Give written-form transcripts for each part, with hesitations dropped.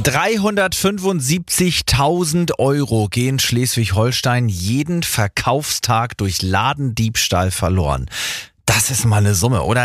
375.000 Euro gehen Schleswig-Holstein jeden Verkaufstag durch Ladendiebstahl verloren. Das ist mal eine Summe, oder?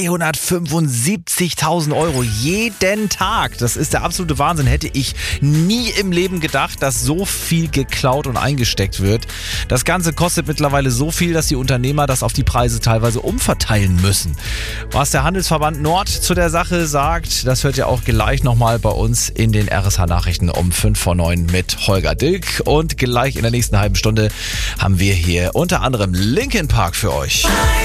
375.000 Euro jeden Tag. Das ist der absolute Wahnsinn. Hätte ich nie im Leben gedacht, dass so viel geklaut und eingesteckt wird. Das Ganze kostet mittlerweile so viel, dass die Unternehmer das auf die Preise teilweise umverteilen müssen. Was der Handelsverband Nord zu der Sache sagt, das hört ihr auch gleich nochmal bei uns in den RSH-Nachrichten um 5:09 mit Holger Dilk. Und gleich in der nächsten halben Stunde haben wir hier unter anderem Linkin Park für euch.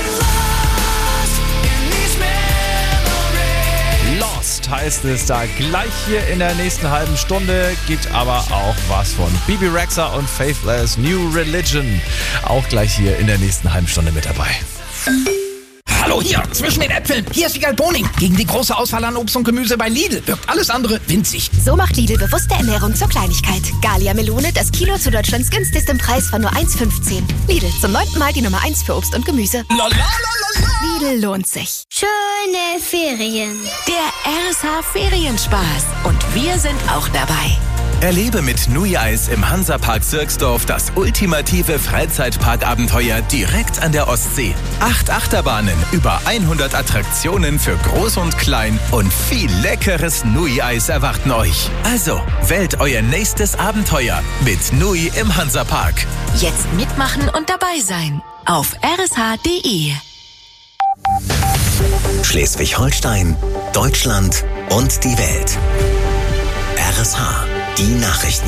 Heißt es da gleich hier in der nächsten halben Stunde. Gibt aber auch was von Bebe Rexha und Faithless, New Religion. Auch gleich hier in der nächsten halben Stunde mit dabei. Hallo hier, zwischen den Äpfeln. Hier ist Wiegald Boning. Gegen die große Auswahl an Obst und Gemüse bei Lidl wirkt alles andere winzig. So macht Lidl bewusste Ernährung zur Kleinigkeit. Gallia Melone, das Kilo zu Deutschlands günstigstem Preis von nur 1,15. Lidl, zum 9. Mal die Nummer 1 für Obst und Gemüse. Lidl lohnt sich. Schöne Ferien. Der RSH Ferienspaß. Und wir sind auch dabei. Erlebe mit Nui Eis im Hansapark Sirksdorf das ultimative Freizeitparkabenteuer direkt an der Ostsee. 8 Achterbahnen, über 100 Attraktionen für Groß und Klein und viel leckeres Nui Eis erwarten euch. Also, wählt euer nächstes Abenteuer mit Nui im Hansapark. Jetzt mitmachen und dabei sein. Auf rsh.de. Schleswig-Holstein, Deutschland und die Welt. RSH. Die Nachrichten.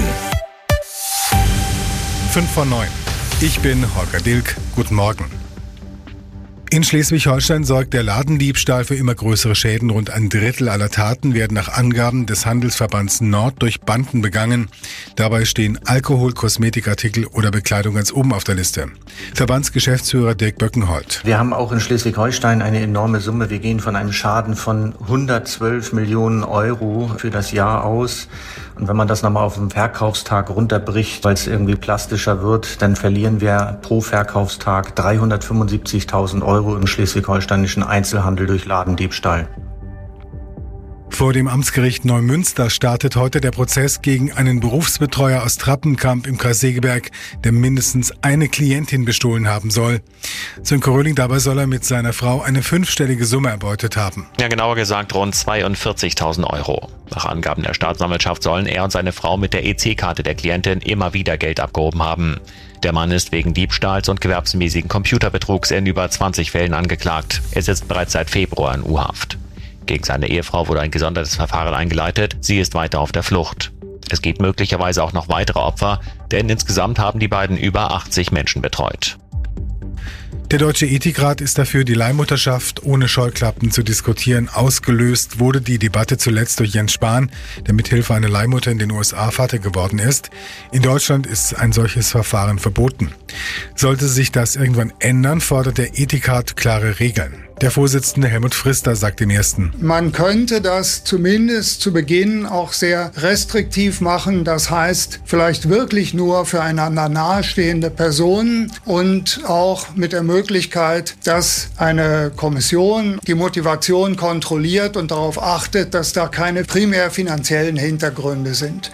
5:09. Ich bin Holger Dilk. Guten Morgen. In Schleswig-Holstein sorgt der Ladendiebstahl für immer größere Schäden. Rund ein Drittel aller Taten werden nach Angaben des Handelsverbands Nord durch Banden begangen. Dabei stehen Alkohol, Kosmetikartikel oder Bekleidung ganz oben auf der Liste. Verbandsgeschäftsführer Dirk Böckenholt. Wir haben auch in Schleswig-Holstein eine enorme Summe. Wir gehen von einem Schaden von 112 Millionen Euro für das Jahr aus. Und wenn man das nochmal auf den Verkaufstag runterbricht, weil es irgendwie plastischer wird, dann verlieren wir pro Verkaufstag 375.000 Euro im schleswig-holsteinischen Einzelhandel durch Ladendiebstahl. Vor dem Amtsgericht Neumünster startet heute der Prozess gegen einen Berufsbetreuer aus Trappenkamp im Kreis Segeberg, der mindestens eine Klientin bestohlen haben soll. Sönke Röhling, dabei soll er mit seiner Frau eine 5-stellige Summe erbeutet haben. Ja, genauer gesagt rund 42.000 Euro. Nach Angaben der Staatsanwaltschaft sollen er und seine Frau mit der EC-Karte der Klientin immer wieder Geld abgehoben haben. Der Mann ist wegen Diebstahls und gewerbsmäßigen Computerbetrugs in über 20 Fällen angeklagt. Er sitzt bereits seit Februar in U-Haft. Gegen seine Ehefrau wurde ein gesondertes Verfahren eingeleitet. Sie ist weiter auf der Flucht. Es gibt möglicherweise auch noch weitere Opfer, denn insgesamt haben die beiden über 80 Menschen betreut. Der Deutsche Ethikrat ist dafür, die Leihmutterschaft ohne Scheuklappen zu diskutieren. Ausgelöst wurde die Debatte zuletzt durch Jens Spahn, der mithilfe einer Leihmutter in den USA Vater geworden ist. In Deutschland ist ein solches Verfahren verboten. Sollte sich das irgendwann ändern, fordert der Ethikrat klare Regeln. Der Vorsitzende Helmut Frister sagt im Ersten: Man könnte das zumindest zu Beginn auch sehr restriktiv machen. Das heißt, vielleicht wirklich nur für einander nahestehende Personen und auch mit der Möglichkeit, dass eine Kommission die Motivation kontrolliert und darauf achtet, dass da keine primär finanziellen Hintergründe sind.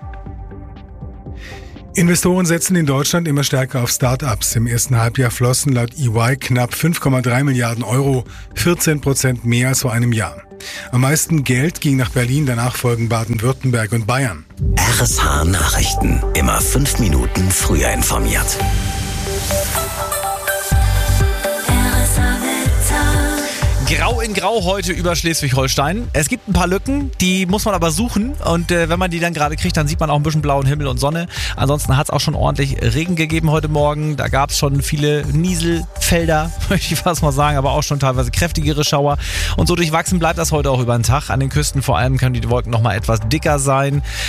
Investoren setzen in Deutschland immer stärker auf Start-ups. Im ersten Halbjahr flossen laut EY knapp 5,3 Milliarden Euro, 14% mehr als vor einem Jahr. Am meisten Geld ging nach Berlin, danach folgen Baden-Württemberg und Bayern. RSH Nachrichten. Immer 5 Minuten früher informiert. Grau in Grau heute über Schleswig-Holstein. Es gibt ein paar Lücken, die muss man aber suchen. Und wenn man die dann gerade kriegt, dann sieht man auch ein bisschen blauen Himmel und Sonne. Ansonsten hat es auch schon ordentlich Regen gegeben heute Morgen. Da gab es schon viele Nieselfelder, möchte ich fast mal sagen, aber auch schon teilweise kräftigere Schauer. Und so durchwachsen bleibt das heute auch über den Tag. An den Küsten vor allem können die Wolken noch mal etwas dicker sein.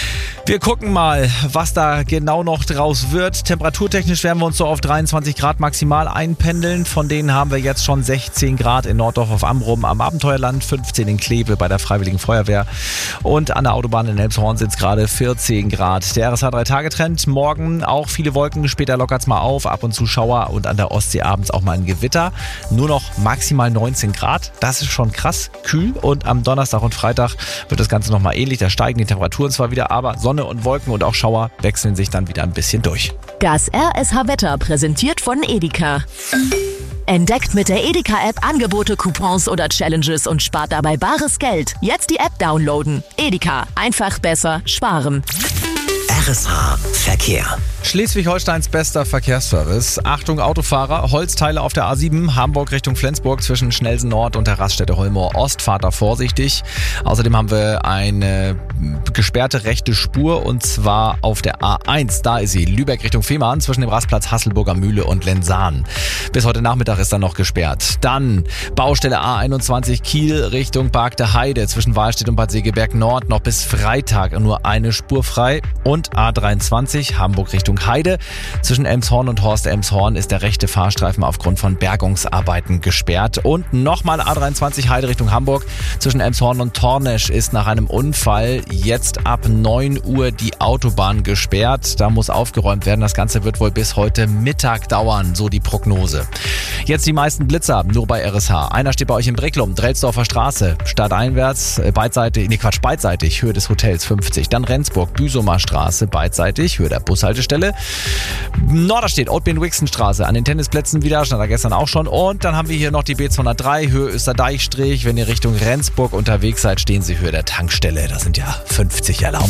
Wir gucken mal, was da genau noch draus wird. Temperaturtechnisch werden wir uns so auf 23 Grad maximal einpendeln. Von denen haben wir jetzt schon 16 Grad in Norddorf auf Amrum am Abenteuerland, 15 in Kleve bei der Freiwilligen Feuerwehr und an der Autobahn in Elmshorn sind es gerade 14 Grad. Der RSH 3-Tage-Trend, morgen auch viele Wolken, später lockert es mal auf, ab und zu Schauer und an der Ostsee abends auch mal ein Gewitter. Nur noch maximal 19 Grad, das ist schon krass kühl und am Donnerstag und Freitag wird das Ganze nochmal ähnlich. Da steigen die Temperaturen zwar wieder, aber Sonne und Wolken und auch Schauer wechseln sich dann wieder ein bisschen durch. Das RSH-Wetter präsentiert von Edeka. Entdeckt mit der Edeka-App Angebote, Coupons oder Challenges und spart dabei bares Geld. Jetzt die App downloaden. Edeka. Einfach besser sparen. RSH Verkehr. Schleswig-Holsteins bester Verkehrsservice. Achtung Autofahrer, Holzteile auf der A7, Hamburg Richtung Flensburg zwischen Schnelsen Nord und der Raststätte Holmoor Ost. Fahrt da vorsichtig. Außerdem haben wir eine gesperrte rechte Spur und zwar auf der A1. Da ist sie, Lübeck Richtung Fehmarn zwischen dem Rastplatz Hasselburger Mühle und Lensahn. Bis heute Nachmittag ist dann noch gesperrt. Dann Baustelle A21 Kiel Richtung Bargte Heide zwischen Wahlstedt und Bad Segeberg Nord noch bis Freitag nur eine Spur frei. Und A23 Hamburg Richtung Heide. Zwischen Elmshorn und Horst Elmshorn ist der rechte Fahrstreifen aufgrund von Bergungsarbeiten gesperrt. Und nochmal A23 Heide Richtung Hamburg. Zwischen Elmshorn und Tornesch ist nach einem Unfall jetzt ab 9 Uhr die Autobahn gesperrt. Da muss aufgeräumt werden. Das Ganze wird wohl bis heute Mittag dauern, so die Prognose. Jetzt die meisten Blitzer, nur bei RSH. Einer steht bei euch in Bricklum, Drelsdorfer Straße. Stadteinwärts, beidseitig, Höhe des Hotels 50. Dann Rendsburg, Büsumer Straße, beidseitig, Höhe der Bushaltestelle. Norderstedt, Oudbeen-Wixen-Straße, an den Tennisplätzen wieder, stand da gestern auch schon. Und dann haben wir hier noch die B203, Höhe Österdeichstrich. Wenn ihr Richtung Rendsburg unterwegs seid, stehen Sie Höhe der Tankstelle. Da sind ja 50 erlaubt.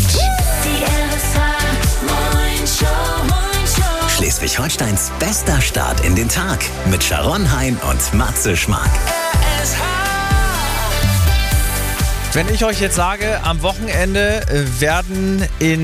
Schleswig-Holsteins bester Start in den Tag mit Sharon Hein und Matze Schmark. Wenn ich euch jetzt sage, am Wochenende werden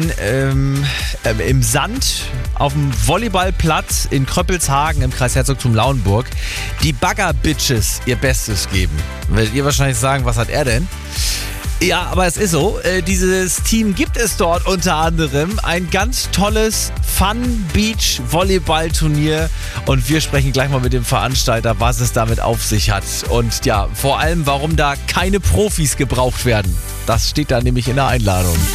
im Sand auf dem Volleyballplatz in Kröppelshagen im Kreis Herzogtum Lauenburg die Bagger-Bitches ihr Bestes geben, werdet ihr wahrscheinlich sagen, was hat er denn? Ja, aber es ist so, dieses Team gibt es dort unter anderem ein ganz tolles Fun-Beach-Volleyball-Turnier und wir sprechen gleich mal mit dem Veranstalter, was es damit auf sich hat und ja, vor allem, warum da keine Profis gebraucht werden. Das steht da nämlich in der Einladung.